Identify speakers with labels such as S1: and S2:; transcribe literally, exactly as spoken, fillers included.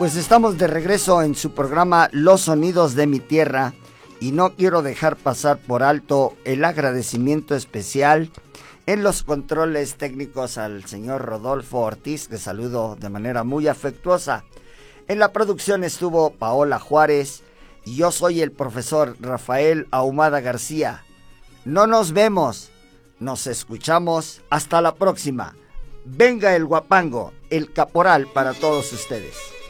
S1: Pues estamos de regreso en su programa Los Sonidos de mi Tierra y no quiero dejar pasar por alto el agradecimiento especial en los controles técnicos al señor Rodolfo Ortiz, que saludo de manera muy afectuosa. En la producción estuvo Paola Juárez y yo soy el profesor Rafael Ahumada García. No nos vemos, nos escuchamos, hasta la próxima. Venga el guapango, el caporal para todos ustedes.